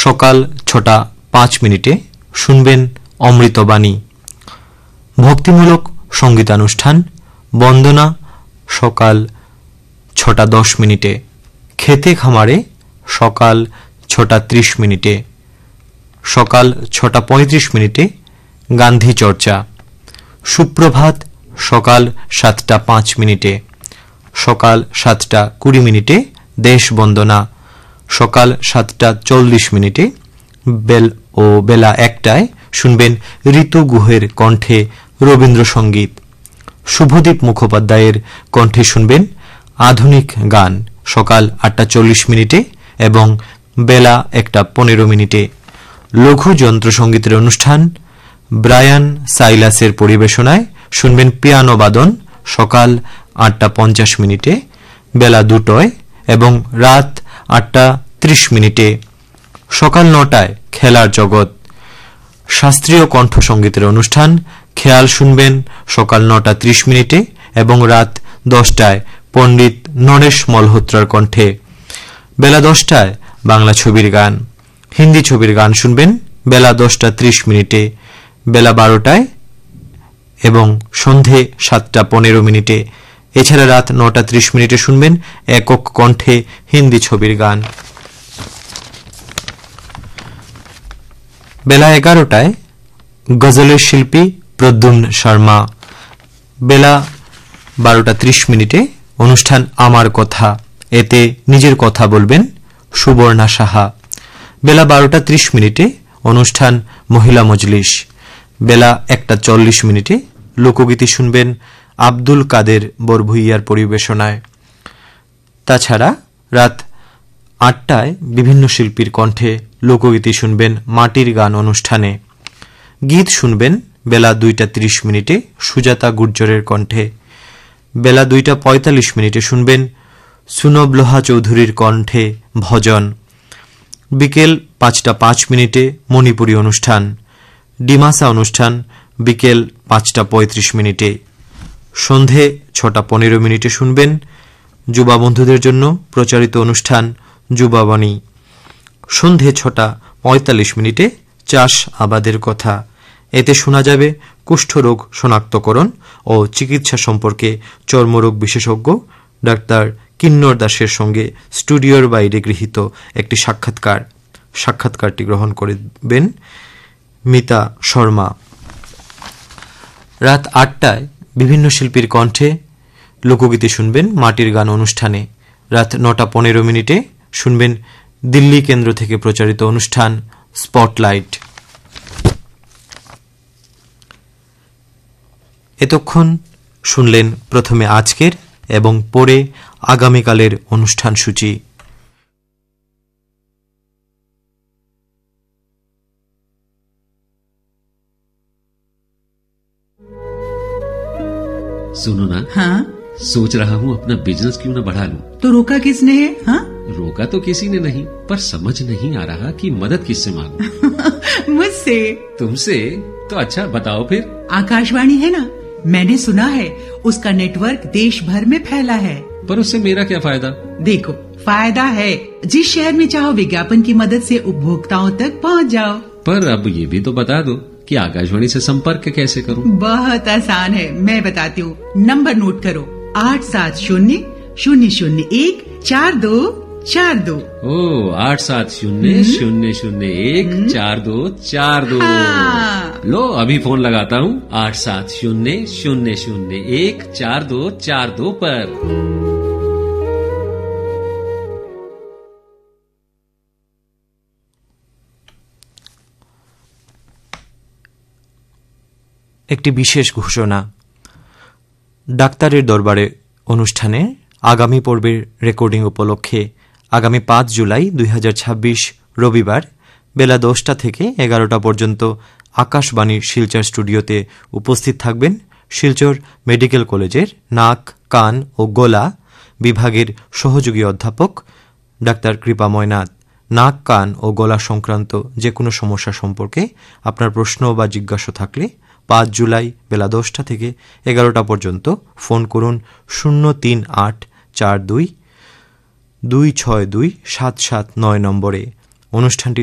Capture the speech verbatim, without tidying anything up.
সকাল ছটা পাঁচ মিনিটে শুনবেন অমৃতবাণী। ভক্তিমূলক সঙ্গীতানুষ্ঠান বন্দনা সকাল ছটা দশ মিনিটে। খেতে খামারে সকাল ছটা ত্রিশ মিনিটে। সকাল ছটা পঁয়ত্রিশ মিনিটে গান্ধী চর্চা। সুপ্রভাত সকাল সাতটা পাঁচ মিনিটে। সকাল সাতটা কুড়ি মিনিটে দেশ বন্দনা। সকাল সাতটা চল্লিশ মিনিটে বেল ও বেলা একটায় শুনবেন ঋতু গুহের কণ্ঠে রবীন্দ্রসঙ্গীত। শুভদীপ মুখোপাধ্যায়ের কণ্ঠে শুনবেন আধুনিক গান সকাল আটটা চল্লিশ মিনিটে এবং বেলা একটা পনেরো মিনিটে। লঘু যন্ত্রসঙ্গীতের অনুষ্ঠান ব্রায়ান সাইলাসের পরিবেশনায় শুনবেন পিয়ানো বাদন সকাল আটটা পঞ্চাশ মিনিটে, বেলা দুটোয় এবং রাত আটটা ত্রিশ মিনিটে। সকাল নটায় খেলার জগৎ শাস্ত্রীয় কণ্ঠসঙ্গীতের অনুষ্ঠান খেয়াল শুনবেন সকাল নটা ত্রিশ মিনিটে এবং রাত দশটায় পণ্ডিত নরেশ মলহোত্রার কণ্ঠে। বেলা দশটায় বাংলা ছবির গান, হিন্দি ছবির গান শুনবেন বেলা দশটা ত্রিশ মিনিটে, বেলা বারোটায় এবং সন্ধে সাতটা পনেরো মিনিটে। এছাড়া রাত নটা ত্রিশ মিনিটে শুনবেন একক কণ্ঠে হিন্দি ছবির গান। বেলা এগারোটায় গজলের শিল্পী প্রদ্যুম্ন শর্মা। বেলা বারোটা ত্রিশ মিনিটে অনুষ্ঠান আমার কথা, এতে নিজের কথা বলবেন সুবর্ণা সাহা। বেলা বারোটা ত্রিশ মিনিটে অনুষ্ঠান মহিলা মজলিস। বেলা একটা চল্লিশ মিনিটে লোকগীতি শুনবেন আব্দুল কাদের বরভুইয়ার পরিবেশনায়। তাছাড়া রাত আটটায় বিভিন্ন শিল্পীর কণ্ঠে লোকগীতি শুনবেন মাটির গান অনুষ্ঠানে। গীত শুনবেন বেলা দুইটা ত্রিশ মিনিটে সুজাতা গুর্জরের কণ্ঠে। বেলা দুইটা পঁয়তাল্লিশ মিনিটে শুনবেন সুনব লোহা চৌধুরীর কণ্ঠে ভজন। বিকেল পাঁচটা পাঁচ মিনিটে মণিপুরী অনুষ্ঠান। ডিমাসা অনুষ্ঠান বিকেল পাঁচটা পঁয়ত্রিশ মিনিটে। সন্ধে ছটা পনেরো মিনিটে শুনবেন যুবা বন্ধুদের জন্য প্রচারিত অনুষ্ঠান যুবাবাণী। সন্ধে ছটা পঁয়তাল্লিশ মিনিটে চাষ আবাদের কথা, এতে শোনা যাবে কুষ্ঠরোগ শনাক্তকরণ ও চিকিৎসা সম্পর্কে চর্মরোগ বিশেষজ্ঞ ডাক্তার কিন্নর দাসের সঙ্গে স্টুডিওর বাইরে গৃহীত একটি সাক্ষাৎকার। সাক্ষাৎকারটি গ্রহণ করবেন মিতা শর্মা। রাত আটটায় বিভিন্ন শিল্পীর কণ্ঠে লোকগীতি শুনবেন মাটির গান অনুষ্ঠানে। রাত নটা পনেরো মিনিটে শুনবেন দিল্লি কেন্দ্র থেকে প্রচারিত অনুষ্ঠান স্পটলাইট। এতক্ষণ শুনলেন প্রথমে আজকের এবং পরে আগামীকালের অনুষ্ঠান সূচি। सुनो ना, हाँ सोच रहा हूँ अपना बिजनेस क्यों न बढ़ा लूं। तो रोका किसने है? हाँ रोका तो किसी ने नहीं, पर समझ नहीं आ रहा कि मदद किससे मांगूं। मुझसे। तुमसे? तो अच्छा बताओ फिर। आकाशवाणी है ना, मैंने सुना है उसका नेटवर्क देश भर में फैला है। पर उससे मेरा क्या फायदा? देखो, फायदा है, जिस शहर में चाहो विज्ञापन की मदद से उपभोक्ताओं तक पहुँच जाओ। पर अब ये भी तो बता दो कि आकाशवाणी से संपर्क कैसे करूं? बहुत आसान है, मैं बताती हूँ। नंबर नोट करो, आठ सात शून्य शून्य शून्य एक चार दो चार दो। ओ आठ सात शून्य शून्य शून्य एक चार दो चार दो। हाँ। लो अभी फोन लगाता हूँ आठ सात शून्य शून्य शून्य एक चार दो चार दो पर। একটি বিশেষ ঘোষণা। ডাক্তারের দরবারে অনুষ্ঠানে আগামী পর্বের রেকর্ডিং উপলক্ষে আগামী পাঁচ জুলাই দুই হাজার ছাব্বিশ রবিবার বেলা দশটা থেকে এগারোটা পর্যন্ত আকাশবাণীর শিলচর স্টুডিওতে উপস্থিত থাকবেন শিলচর মেডিকেল কলেজের নাক, কান ও গলা বিভাগের সহযোগী অধ্যাপক ডাক্তার কৃপাময় নাথ। নাক, কান ও গলা সংক্রান্ত যে কোনো সমস্যা সম্পর্কে আপনার প্রশ্ন বা জিজ্ঞাসা থাকলে পাঁচ জুলাই বেলা দশটা থেকে এগারোটা পর্যন্ত ফোন করুন শূন্য তিন আট চার দুই দুই ছয় দুই সাত সাত নয় নম্বরে। অনুষ্ঠানটি